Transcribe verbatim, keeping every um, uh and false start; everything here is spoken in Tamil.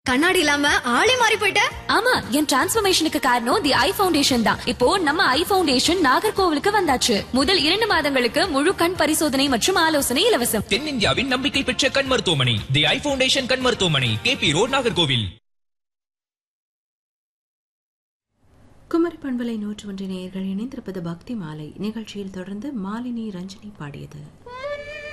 கண்ணாடி இல்லாம ஆளே மாறி போயிட்ட. ஆமா, என் டிரான்ஸ்ஃபர்மேஷனுக்கு காரணம் தி ஐ ஃபவுண்டேஷன் தான். இப்போ நம்ம ஐ ஃபவுண்டேஷன் நாகர்கோவிலுக்கு வந்தாச்சு. முதல் இரண்டு மாதங்களுக்கு முழு கண் பரிசோதனை மற்றும் ஆலோசனை இலவசம். தென்னிந்தியாவின் நம்பிக்கை பெற்ற கண் மருத்துவமனை தி ஐ ஃபவுண்டேஷன் கண் மருத்துவமனை, K P road, Nagercoil. Kumari பண்பலை நூற்று ஒன்று நேயர்கள் இணைந்திருப்பது பக்தி மாலை நிகழ்ச்சியில் தொடர்ந்து மாலினி ரஞ்சனி பாடியது.